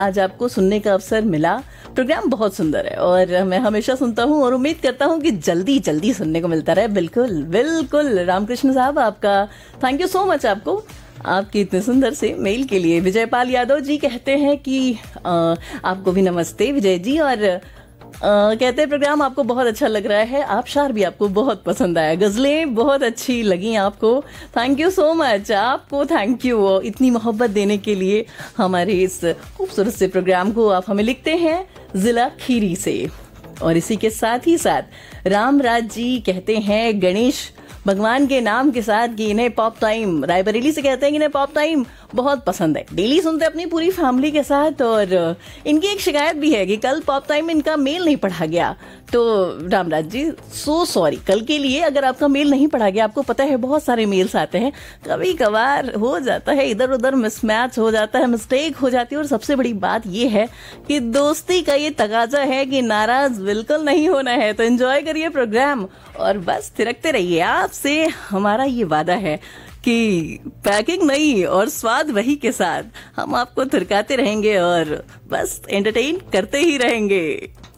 आज आपको सुनने का अवसर मिला। प्रोग्राम बहुत सुंदर है और मैं हमेशा सुनता हूँ और उम्मीद करता हूँ कि जल्दी जल्दी सुनने को मिलता रहे। बिल्कुल बिल्कुल रामकृष्ण साहब, आपका थैंक यू सो मच आपको, आपकी इतने सुंदर से मेल के लिए। विजयपाल यादव जी कहते हैं कि आपको भी नमस्ते विजय जी, और कहते हैं प्रोग्राम आपको बहुत अच्छा लग रहा है, आबशार भी आपको बहुत पसंद आया, गजलें बहुत अच्छी लगी आपको। थैंक यू सो मच आपको, थैंक यू इतनी मोहब्बत देने के लिए हमारे इस खूबसूरत से प्रोग्राम को। आप हमें लिखते हैं जिला खीरी से। और इसी के साथ ही साथ रामराज जी कहते हैं गणेश भगवान के नाम के साथ कि इन्हें पॉप टाइम, रायबरेली से कहते हैं कि इन्हें पॉप टाइम बहुत पसंद है, डेली सुनते हैं अपनी पूरी फैमिली के साथ। और इनकी एक शिकायत भी है कि कल पॉप टाइम में इनका मेल नहीं पढ़ा गया। तो रामराज जी सो सॉरी कल के लिए, अगर आपका मेल नहीं पढ़ा गया। आपको पता है बहुत सारे मेल्स आते हैं, कभी कभार हो जाता है इधर उधर मिसमैच हो जाता है, मिस्टेक हो जाती है। और सबसे बड़ी बात यह है कि दोस्ती का ये तकाजा है कि नाराज बिल्कुल नहीं होना है। तो एंजॉय करिए प्रोग्राम और बस थिरकते रहिए। आपसे हमारा ये वादा है कि पैकिंग नई और स्वाद वही के साथ हम आपको थिरकाते रहेंगे और बस एंटरटेन करते ही रहेंगे।